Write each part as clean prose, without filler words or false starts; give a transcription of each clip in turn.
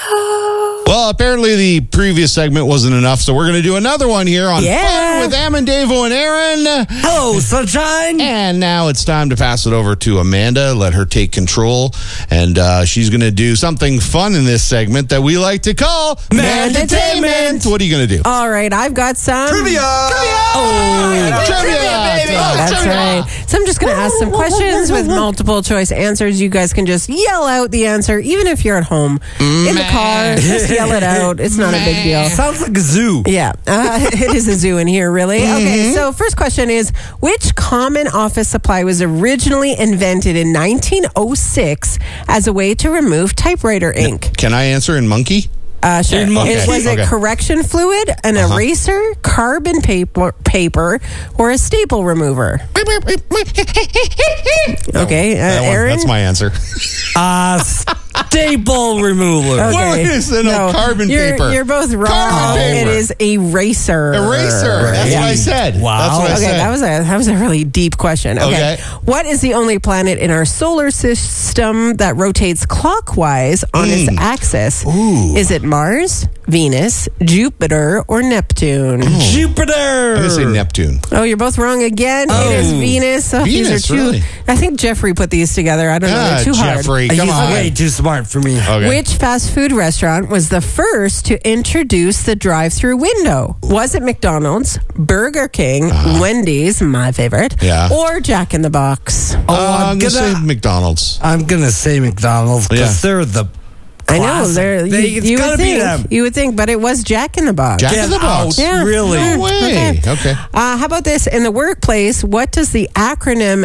Well, apparently the previous segment wasn't enough, so we're going to do another one here on Fun with Amandavo and Aaron. Hello, sunshine. And now it's time to pass it over to Amanda, let her take control. And she's going to do something fun in this segment that we like to call Mandatainment. What are you going to do? All right, I've got some Trivia. Trivia, baby. That's right. So I'm just going to ask some questions with multiple choice answers. You guys can just yell out the answer, even if you're at home, in the car. Just yell it out. It's not a big deal. Sounds like a zoo. Yeah, it is a zoo in here, really. Okay, so first question is, which common office supply was originally invented in 1906 as a way to remove typewriter ink? Can I answer in monkey? Sure. Okay. Was it correction fluid, an eraser, carbon paper, or a staple remover? Okay, Aaron? That's my answer. Staple remover. Okay. What is it? No, carbon paper. You're both wrong. Carbon paper. It is eraser. Eraser. That's what I said. Wow. That's what I said. That was a really deep question. Okay. What is the only planet in our solar system that rotates clockwise on its axis? Ooh. Is it Mars, Venus, Jupiter, or Neptune? Jupiter. I'm going to say Neptune. Oh, you're both wrong again. It is Venus. Oh, Venus, these are too. really? I think Jeffrey put these together. I don't know. They're too Jeffrey, hard. come He's on. way too smart for me. Okay. Which fast food restaurant was the first to introduce the drive-through window? Was it McDonald's, Burger King, Wendy's, my favorite, or Jack in the Box? I'm going to say McDonald's. I'm going to say McDonald's because they're the I know. classic. You would think. You would think, but it was Jack in the Box. Jack in the Box. Yeah. Really? No way. Okay. How about this? In the workplace, what does the acronym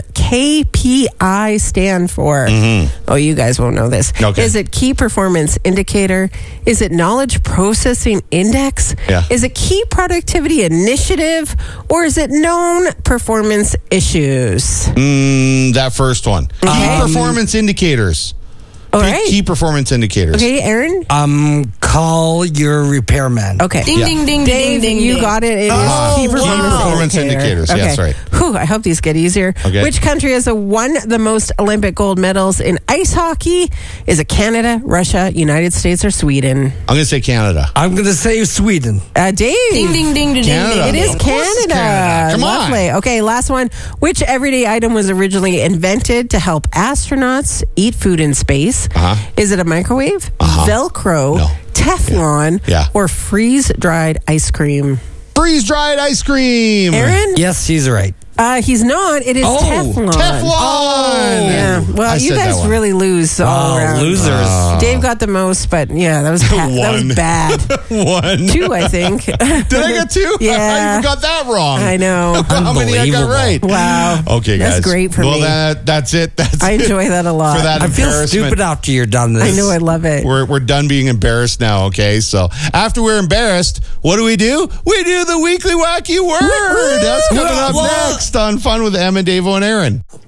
KPI stand for? Oh, you guys won't know this. Okay. Is it Key Performance Indicator? Is it Knowledge Processing Index? Yeah. Is it Key Productivity Initiative? Or is it Known Performance Issues? That first one. Key performance indicators. All right. Key performance indicators. Okay, Aaron? Call your repairman. Okay. Ding, ding, ding, Dave, you got it. It is Key Performance Indicators. Okay. Yes, right. Whew, I hope these get easier. Okay. Which country has won the most Olympic gold medals in ice hockey? Is it Canada, Russia, United States, or Sweden? I'm going to say Canada. I'm going to say Sweden. Dave. Ding, ding, ding, ding, Canada. ding. It is Of course it's Canada. Canada. Come on. Lovely. Okay, last one. Which everyday item was originally invented to help astronauts eat food in space? Is it a microwave, Velcro, No. Teflon, Yeah. or freeze-dried ice cream? Freeze-dried ice cream. Aaron? Yes, he's right. He's not. It is Teflon. Teflon. Yeah. Well, I you said that guys one. really lose all around. Losers. Dave got the most, but yeah, that was that was bad. 1. 2, I think. Did I get 2? Yeah. I even got that wrong. I know. How many I got right? Wow. Okay, guys. That's great for me. Well, that's it. I enjoy that a lot. For that I feel embarrassment. stupid after you're done this. I know. I love it. We're done being embarrassed now, okay? So after we're embarrassed, what do? We do the weekly wacky word. That's coming up next on Fun with Amandavo and Aaron.